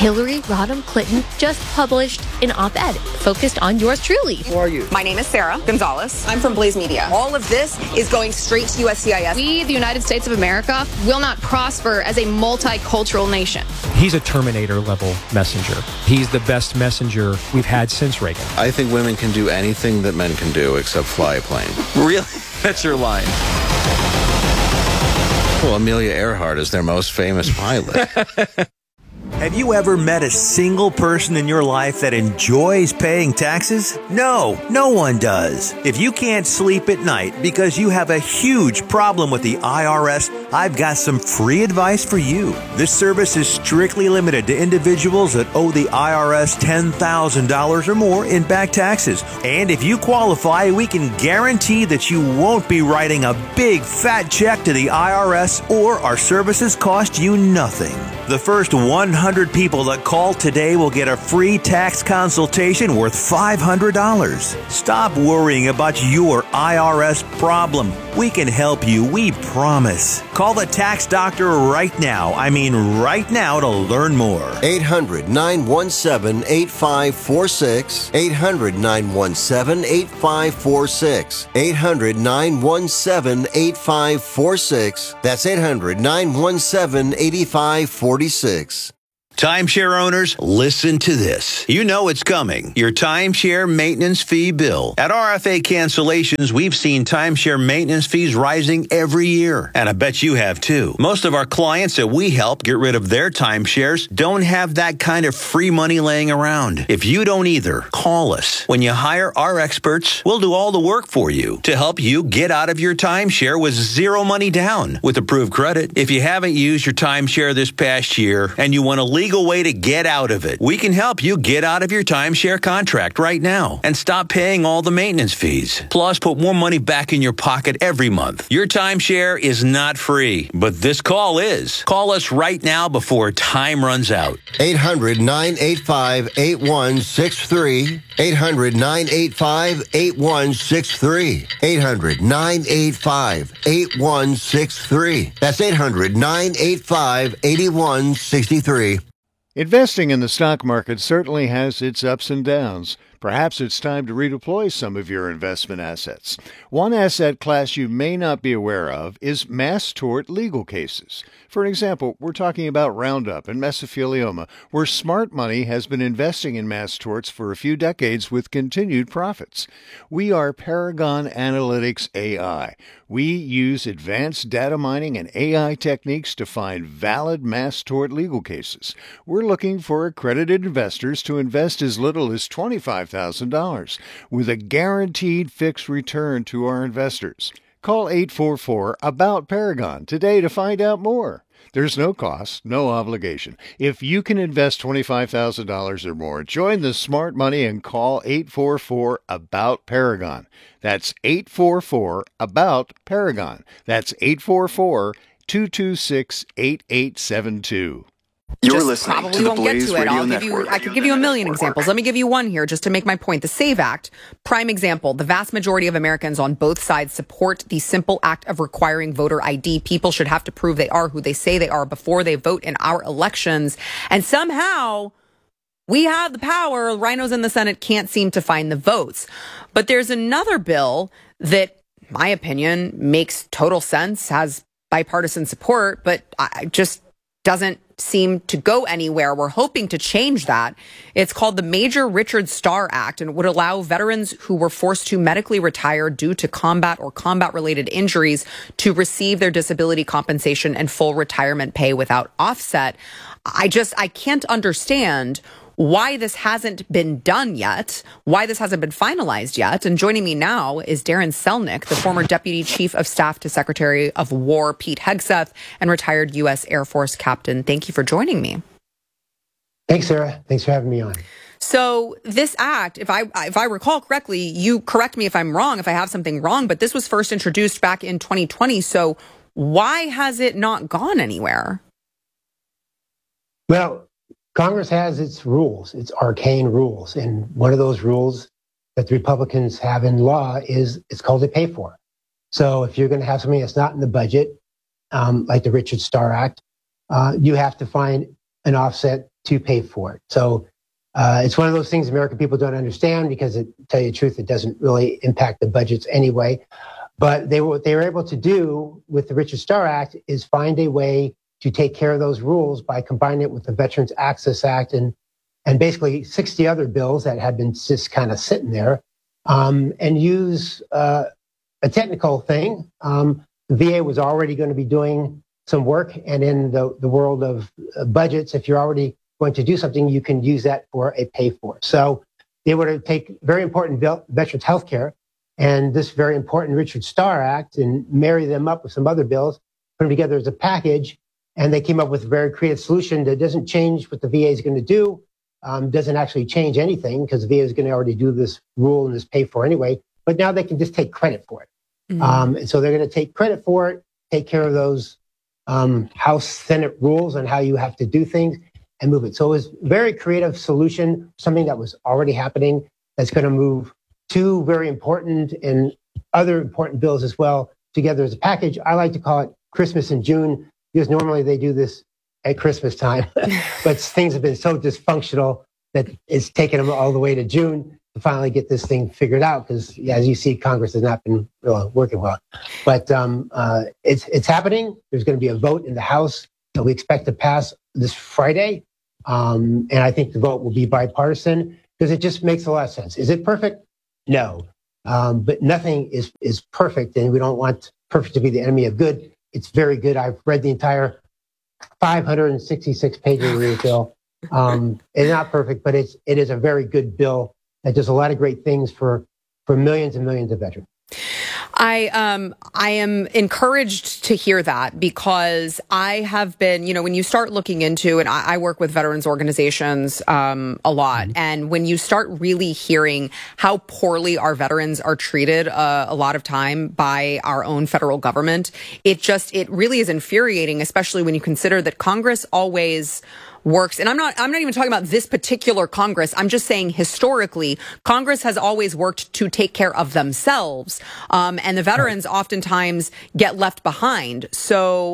Hillary Rodham Clinton just published an op-ed focused on yours truly. Who are you? My name is Sarah Gonzalez. I'm from Blaze Media. All of this is going straight to USCIS. We, the United States of America, will not prosper as a multicultural nation. He's a Terminator-level messenger. He's the best messenger we've had since Reagan. I think women can do anything that men can do except fly a plane. Really? That's your line. Well, Amelia Earhart is their most famous pilot. Have you ever met a single person in your life that enjoys paying taxes? No one does. If you can't sleep at night because you have a huge problem with the IRS, I've got some free advice for you. This service is strictly limited to individuals that owe the IRS $10,000 or more in back taxes. And if you qualify, we can guarantee that you won't be writing a big fat check to the IRS, or our services cost you nothing. The first 100 people that call today will get a free tax consultation worth $500. Stop worrying about your IRS problem. We can help you, we promise. Call the tax doctor right now. I mean right now, to learn more. 800-917-8546. 800-917-8546. 800-917-8546. That's 800-917-8546. Timeshare owners, listen to this. You know it's coming. Your timeshare maintenance fee bill. At RFA Cancellations, we've seen timeshare maintenance fees rising every year. And I bet you have too. Most of our clients that we help get rid of their timeshares don't have that kind of free money laying around. If you don't either, call us. When you hire our experts, we'll do all the work for you to help you get out of your timeshare with zero money down with approved credit. If you haven't used your timeshare this past year and you want to legal way to get out of it, we can help you get out of your timeshare contract right now and stop paying all the maintenance fees. Plus, put more money back in your pocket every month. Your timeshare is not free, but this call is. Call us right now before time runs out. 800-985-8163. 800-985-8163. 800-985-8163. That's 800-985-8163. Investing in the stock market certainly has its ups and downs. Perhaps it's time to redeploy some of your investment assets. One asset class you may not be aware of is mass tort legal cases. For example, we're talking about Roundup and mesothelioma, where smart money has been investing in mass torts for a few decades with continued profits. We are Paragon Analytics AI. We use advanced data mining and AI techniques to find valid mass tort legal cases. We're looking for accredited investors to invest as little as $25,000 with a guaranteed fixed return to our investors. Call 844-ABOUT-PARAGON today to find out more. There's no cost, no obligation. If you can invest $25,000 or more, join the smart money and call 844-ABOUT-PARAGON. That's 844-ABOUT-PARAGON. That's 844-226-8872. You're listening to the Blaze Radio Network. I could give you a million examples. Let me give you one here just to make my point. The SAVE Act, prime example. The vast majority of Americans on both sides support the simple act of requiring voter ID. People should have to prove they are who they say they are before they vote in our elections. And somehow we have the power. Rhinos in the Senate can't seem to find the votes. But there's another bill that, in my opinion, makes total sense, has bipartisan support, but I just doesn't seem to go anywhere. We're hoping to change that. It's called the Major Richard Starr Act, and would allow veterans who were forced to medically retire due to combat or combat-related injuries to receive their disability compensation and full retirement pay without offset. I can't understand why this hasn't been done yet, why this hasn't been finalized yet. And joining me now is Darren Selnick, the former Deputy Chief of Staff to Secretary of War Pete Hegseth and retired U.S. Air Force captain. Thank you for joining me. Thanks, Sarah. Thanks for having me on. So this act, if I recall correctly, you correct me if I'm wrong, if I have something wrong, but this was first introduced back in 2020. So why has it not gone anywhere? Well, Congress has its rules, its arcane rules. And one of those rules that the Republicans have in law is it's called a pay for. So if you're going to have something that's not in the budget, like the Richard Starr Act, you have to find an offset to pay for it. So it's one of those things American people don't understand because, to tell you the truth, it doesn't really impact the budgets anyway. But what they were able to do with the Richard Starr Act is find a way to take care of those rules by combining it with the Veterans Access Act and basically 60 other bills that had been just kind of sitting there, and use a technical thing. The VA was already going to be doing some work, and in the world of budgets, if you're already going to do something, you can use that for a pay for. So they were to take very important veterans health care and this very important Richard Starr Act and marry them up with some other bills, put them together as a package, and they came up with a very creative solution that doesn't change what the VA is going to do, doesn't actually change anything because the VA is going to already do this rule and this pay for anyway, but now they can just take credit for it. Mm-hmm. And so they're going to take credit for it, take care of those House Senate rules on how you have to do things and move it. So it was a very creative solution, something that was already happening that's going to move two very important and other important bills as well together as a package. I like to call it Christmas in June because normally they do this at Christmas time, but things have been so dysfunctional that it's taken them all the way to June to finally get this thing figured out because, as you see, Congress has not been working well. But it's happening. There's going to be a vote in the House that we expect to pass this Friday. And I think the vote will be bipartisan because it just makes a lot of sense. Is it perfect? No. But nothing is perfect, and we don't want perfect to be the enemy of good. It's very good. I've read the entire 566 pages of the bill. It's not perfect, but it is a very good bill that does a lot of great things for millions and millions of veterans. I am encouraged to hear that because I have been, when you start looking into, and I work with veterans organizations a lot, and when you start really hearing how poorly our veterans are treated a lot of time by our own federal government, it really is infuriating, especially when you consider that Congress always works. And I'm not even talking about this particular Congress. I'm just saying historically, Congress has always worked to take care of themselves. And the veterans oftentimes get left behind. So,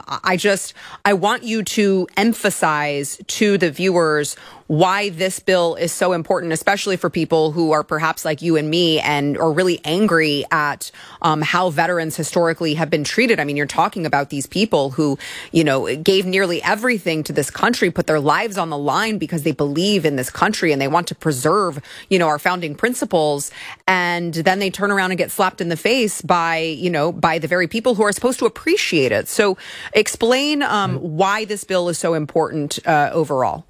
I want you to emphasize to the viewers why this bill is so important, especially for people who are perhaps like you and me and are really angry at how veterans historically have been treated. I mean, you're talking about these people who, gave nearly everything to this country, put their lives on the line because they believe in this country and they want to preserve, our founding principles. And then they turn around and get slapped in the face by the very people who are supposed to appreciate it. So explain why this bill is so important overall.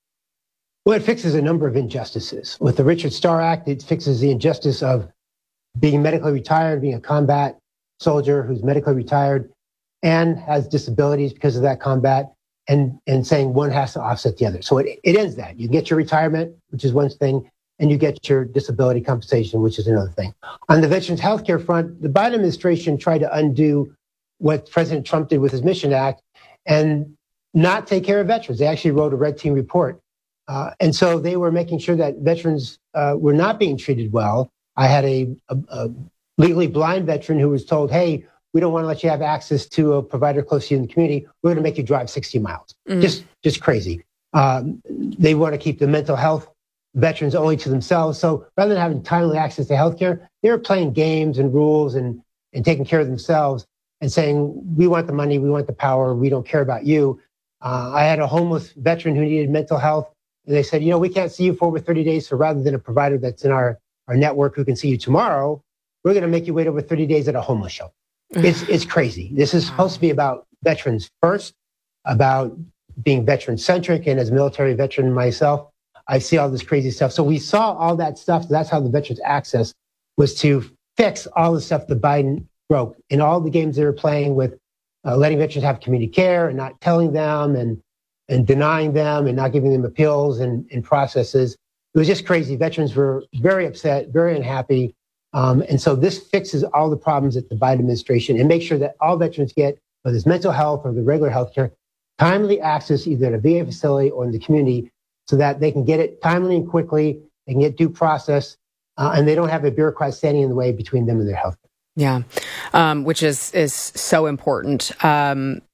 Well, it fixes a number of injustices. With the Richard Starr Act, it fixes the injustice of being medically retired, being a combat soldier who's medically retired and has disabilities because of that combat, and saying one has to offset the other. So it ends that. You get your retirement, which is one thing, and you get your disability compensation, which is another thing. On the veterans healthcare front, the Biden administration tried to undo what President Trump did with his Mission Act and not take care of veterans. They actually wrote a red team report. And so they were making sure that veterans were not being treated well. I had a legally blind veteran who was told, hey, we don't want to let you have access to a provider close to you in the community. We're going to make you drive 60 miles. Just crazy. They want to keep the mental health veterans only to themselves. So rather than having timely access to healthcare, they were playing games and rules and taking care of themselves and saying, we want the money, we want the power, we don't care about you. I had a homeless veteran who needed mental health. And they said, we can't see you for over 30 days. So rather than a provider that's in our network who can see you tomorrow, we're going to make you wait over 30 days at a homeless shelter. It's crazy. This is supposed to be about veterans first, about being veteran centric. And as a military veteran myself, I see all this crazy stuff. So we saw all that stuff. That's how the Veterans Access was to fix all the stuff that Biden broke in all the games they were playing with letting veterans have community care and not telling them and denying them and not giving them appeals and processes. It was just crazy. Veterans were very upset, very unhappy. And so this fixes all the problems at the Biden administration and makes sure that all veterans get, whether it's mental health or the regular health care, timely access either at a VA facility or in the community so that they can get it timely and quickly, they can get due process, and they don't have a bureaucrat standing in the way between them and their health care. Yeah, which is so important.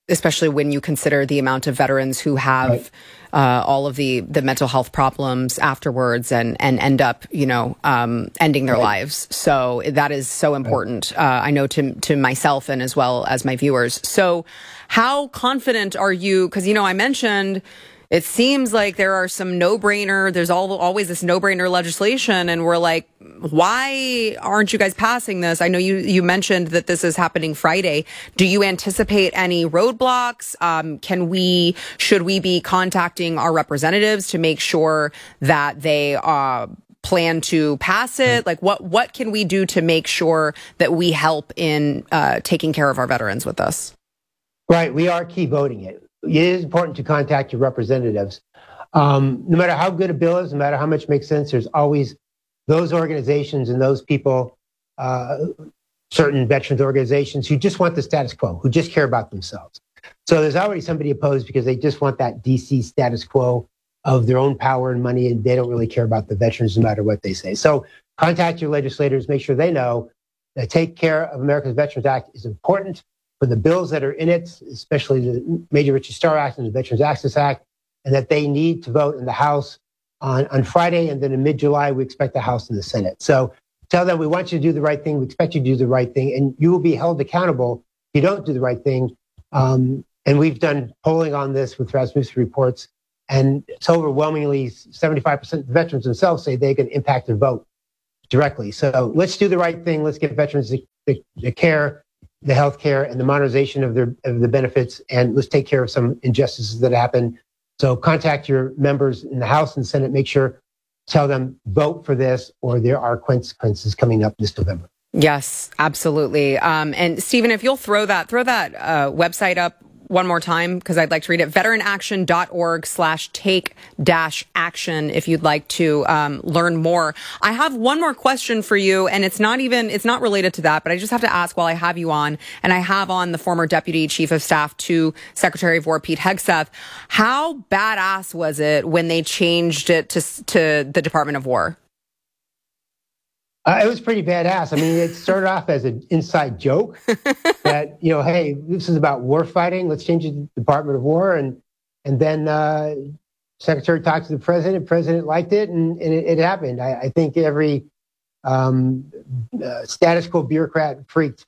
especially when you consider the amount of veterans who have all of the mental health problems afterwards and end up, ending their lives. So that is so important. I know to myself and as well as my viewers. So how confident are you? Because, I mentioned it seems like there are some there's always this no-brainer legislation, and we're like, why aren't you guys passing this? I know you mentioned that this is happening Friday. Do you anticipate any roadblocks? Should we be contacting our representatives to make sure that they plan to pass it? Like, what can we do to make sure that we help in taking care of our veterans with this? Right, we are key voting it. It is important to contact your representatives. No matter how good a bill is, no matter how much makes sense, there's always those organizations and those people, certain veterans organizations who just want the status quo, who just care about themselves. So there's already somebody opposed because they just want that DC status quo of their own power and money, and they don't really care about the veterans no matter what they say. So contact your legislators, make sure they know that Take Care of America's Veterans Act is important for the bills that are in it, especially the Major Richard Starr Act and the Veterans Access Act, and that they need to vote in the House on Friday, and then in mid-July, we expect the House and the Senate. So tell them we want you to do the right thing, we expect you to do the right thing, and you will be held accountable if you don't do the right thing. And we've done polling on this with Rasmussen reports, and it's overwhelmingly 75% of the veterans themselves say they can impact their vote directly. So let's do the right thing. Let's give veterans the care, the health care, and the modernization of the benefits, and let's take care of some injustices that happen. So contact your members in the House and Senate. Tell them vote for this, or there are consequences coming up this November. Yes, absolutely. And Stephen, if you'll throw that website up one more time, because I'd like to read it, veteranaction.org/take-action if you'd like to learn more. I have one more question for you, and it's not related to that, but I just have to ask while I have you on, and I have on the former Deputy Chief of Staff to Secretary of War Pete Hegseth. How badass was it when they changed it to the Department of War? It was pretty badass. I mean, it started off as an inside joke that, hey, this is about war fighting. Let's change it to Department of War. And then Secretary talked to the President liked it, and it happened. I think every status quo bureaucrat freaked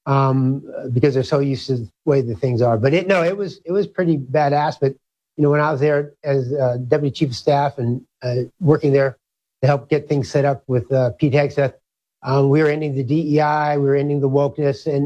because they're so used to the way the things are. But it was pretty badass. But, when I was there as Deputy Chief of Staff and working there to help get things set up with Pete Hegseth, we were ending the DEI, we were ending the wokeness, and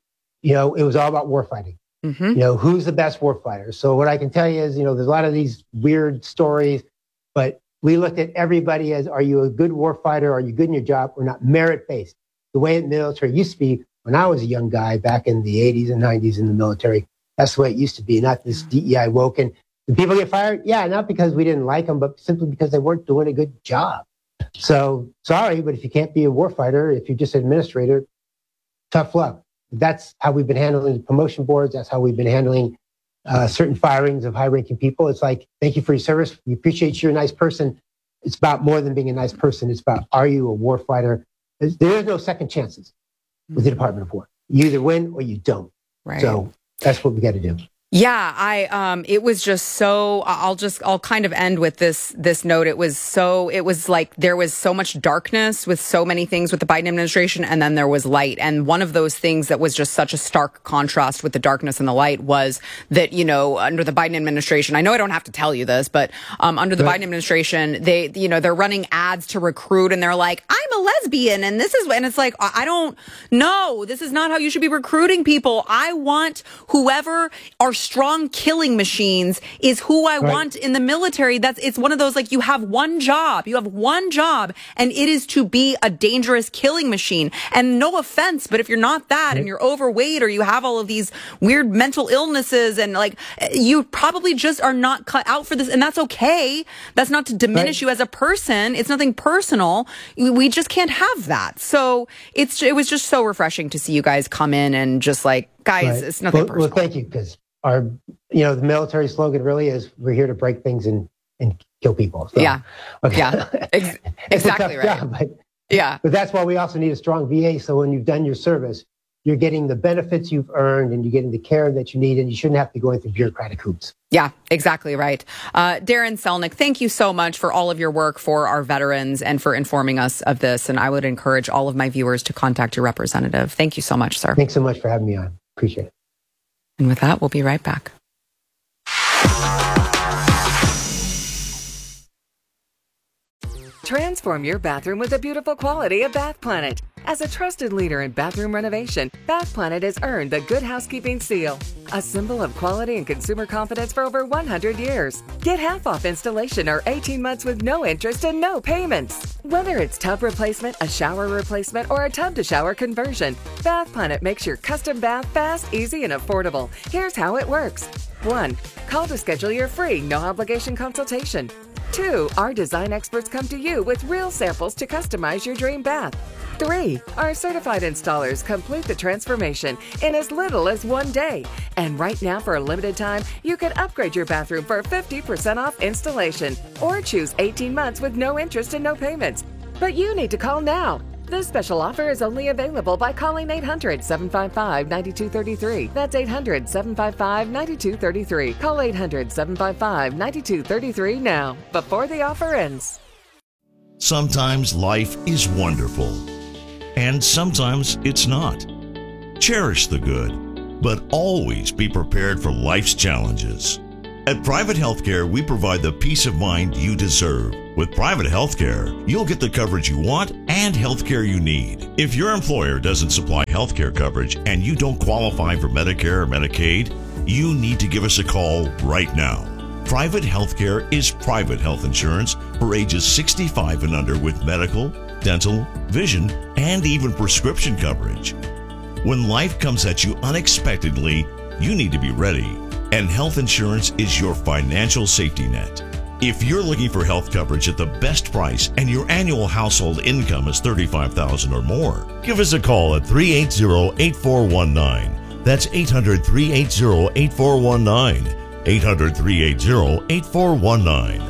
it was all about war fighting. Mm-hmm. Who's the best war fighter? So what I can tell you is, there's a lot of these weird stories, but we looked at everybody as, are you a good war fighter? Are you good in your job? We're not merit-based. The way the military used to be when I was a young guy back in the 80s and 90s in the military, that's the way it used to be, not this DEI woke. And did people get fired? Yeah, not because we didn't like them, but simply because they weren't doing a good job. So sorry, but if you can't be a warfighter, if you're just an administrator, tough luck. That's how we've been handling the promotion boards. That's how we've been handling certain firings of high-ranking people. It's like, thank you for your service. We appreciate you're a nice person. It's about more than being a nice person. It's about, are you a warfighter? There is no second chances with the Department of War. You either win or you don't. Right. So that's what we got to do. Yeah, it was just so, I'll kind of end with this note. It was like there was so much darkness with so many things with the Biden administration, and then there was light. And one of those things that was just such a stark contrast with the darkness and the light was that, under the Biden administration, I know I don't have to tell you this, but under the Biden administration, they're running ads to recruit, and they're like, I'm a lesbian, and it's like, I don't know. This is not how you should be recruiting people. I want whoever are strong killing machines is who I want in the military. It's one of those, like, you have one job, and it is to be a dangerous killing machine. And no offense, but if you're not that and you're overweight or you have all of these weird mental illnesses and you probably just are not cut out for this, and that's okay. That's not to diminish you as a person. It's nothing personal. We just can't have that. So it was just so refreshing to see you guys come in and just guys, it's nothing personal. Well, thank you, because the military slogan really is, we're here to break things and kill people. So, yeah. Okay. Yeah. Exactly right. Job, but that's why we also need a strong VA. So when you've done your service, you're getting the benefits you've earned and you're getting the care that you need, and you shouldn't have to go through bureaucratic hoops. Yeah, exactly right. Darren Selnick, thank you so much for all of your work for our veterans and for informing us of this. And I would encourage all of my viewers to contact your representative. Thank you so much, sir. Thanks so much for having me on. Appreciate it. And with that, we'll be right back. Transform your bathroom with the beautiful quality of Bath Planet. As a trusted leader in bathroom renovation, Bath Planet has earned the Good Housekeeping seal, a symbol of quality and consumer confidence for over 100 years. Get half off installation or 18 months with no interest and no payments. Whether it's tub replacement, a shower replacement, or a tub-to-shower conversion, Bath Planet makes your custom bath fast, easy, and affordable. Here's how it works. 1. Call to schedule your free, no-obligation consultation. 2. Our design experts come to you with real samples to customize your dream bath. 3. Our certified installers complete the transformation in as little as 1 day. And right now, for a limited time, you can upgrade your bathroom for 50% off installation or choose 18 months with no interest and no payments. But you need to call now. This special offer is only available by calling 800-755-9233. That's 800-755-9233. Call 800-755-9233 now, before the offer ends. Sometimes life is wonderful, and sometimes it's not. Cherish the good, but always be prepared for life's challenges. At Private Healthcare, we provide the peace of mind you deserve. With Private Healthcare, you'll get the coverage you want and healthcare you need. If your employer doesn't supply healthcare coverage and you don't qualify for Medicare or Medicaid, you need to give us a call right now. Private Healthcare is private health insurance for ages 65 and under with medical, dental, vision, and even prescription coverage. When life comes at you unexpectedly, you need to be ready. And health insurance is your financial safety net. If you're looking for health coverage at the best price and your annual household income is $35,000 or more, give us a call at 380-8419. That's 800-380-8419. 800-380-8419.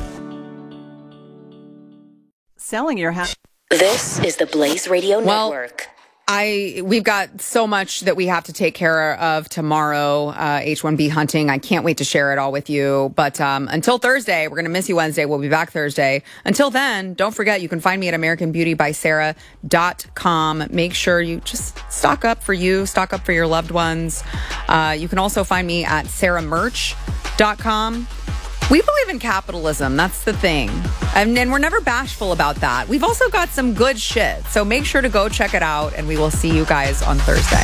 Selling your house. This is the Blaze Radio Network. We've got so much that we have to take care of tomorrow, H-1B hunting. I can't wait to share it all with you. But until Thursday, we're going to miss you Wednesday. We'll be back Thursday. Until then, don't forget, you can find me at AmericanBeautyBySarah.com. Make sure you just stock up for you, stock up for your loved ones. You can also find me at SarahMerch.com. We believe in capitalism. That's the thing. And we're never bashful about that. We've also got some good shit. So make sure to go check it out, and we will see you guys on Thursday.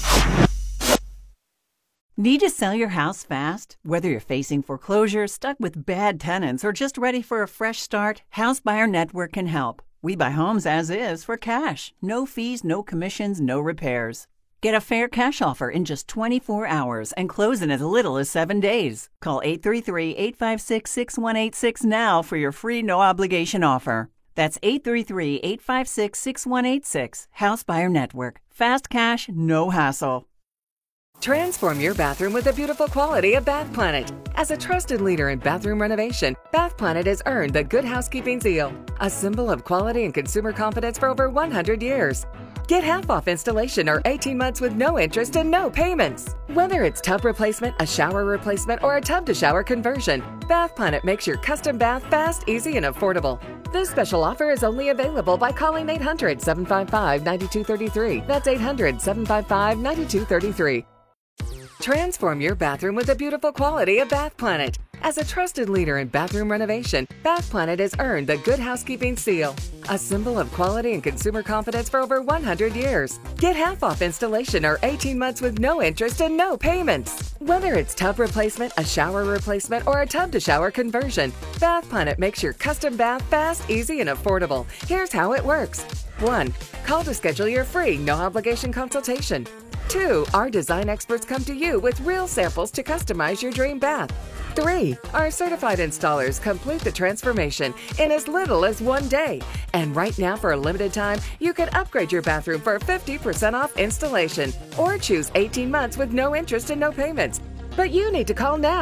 Need to sell your house fast? Whether you're facing foreclosure, stuck with bad tenants, or just ready for a fresh start, House Buyer Network can help. We buy homes as is for cash. No fees, no commissions, no repairs. Get a fair cash offer in just 24 hours and close in as little as 7 days. Call 833-856-6186 now for your free no-obligation offer. That's 833-856-6186. House Buyer Network. Fast cash, no hassle. Transform your bathroom with the beautiful quality of Bath Planet. As a trusted leader in bathroom renovation, Bath Planet has earned the Good Housekeeping seal, a symbol of quality and consumer confidence for over 100 years. Get half off installation or 18 months with no interest and no payments. Whether it's tub replacement, a shower replacement, or a tub-to-shower conversion, Bath Planet makes your custom bath fast, easy, and affordable. This special offer is only available by calling 800-755-9233. That's 800-755-9233. Transform your bathroom with the beautiful quality of Bath Planet. As a trusted leader in bathroom renovation, Bath Planet has earned the Good Housekeeping seal, a symbol of quality and consumer confidence for over 100 years. Get half off installation or 18 months with no interest and no payments. Whether it's tub replacement, a shower replacement, or a tub-to-shower conversion, Bath Planet makes your custom bath fast, easy, and affordable. Here's how it works. 1. Call to schedule your free, no-obligation consultation. 2. Our design experts come to you with real samples to customize your dream bath. 3. Our certified installers complete the transformation in as little as 1 day. And right now, for a limited time, you can upgrade your bathroom for 50% off installation or choose 18 months with no interest and no payments. But you need to call now.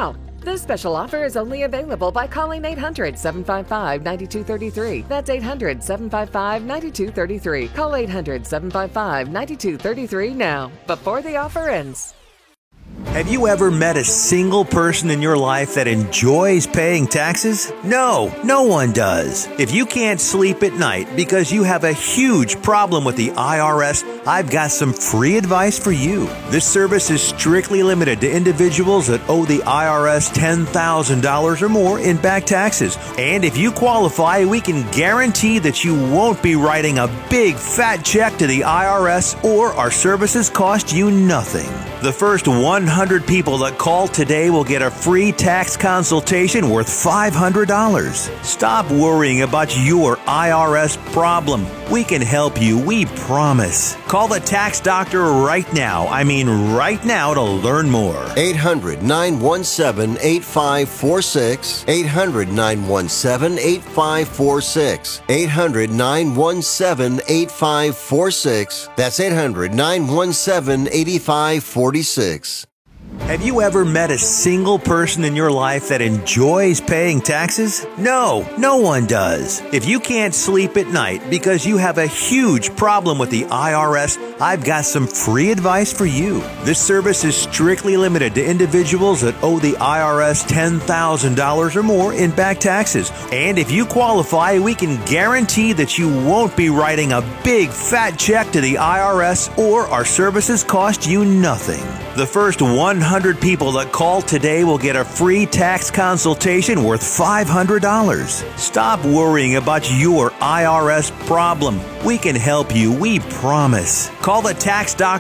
This special offer is only available by calling 800-755-9233. That's 800-755-9233. Call 800-755-9233 now, before the offer ends. Have you ever met a single person in your life that enjoys paying taxes? No, no one does. If you can't sleep at night because you have a huge problem with the IRS, I've got some free advice for you. This service is strictly limited to individuals that owe the IRS $10,000 or more in back taxes. And if you qualify, we can guarantee that you won't be writing a big fat check to the IRS, or our services cost you nothing. The first 100 people that call today will get a free tax consultation worth $500. Stop worrying about your IRS problem. We can help you, we promise. Call the tax doctor right now. I mean right now, to learn more. 800-917-8546. 800-917-8546. 800-917-8546. That's 800-917-8546. Have you ever met a single person in your life that enjoys paying taxes? No, no one does. If you can't sleep at night because you have a huge problem with the IRS, I've got some free advice for you. This service is strictly limited to individuals that owe the IRS $10,000 or more in back taxes. And if you qualify, we can guarantee that you won't be writing a big fat check to the IRS, or our services cost you nothing. The first 100 people that call today will get a free tax consultation worth $500. Stop worrying about your IRS problem. We can help you, we promise. Call the tax doctor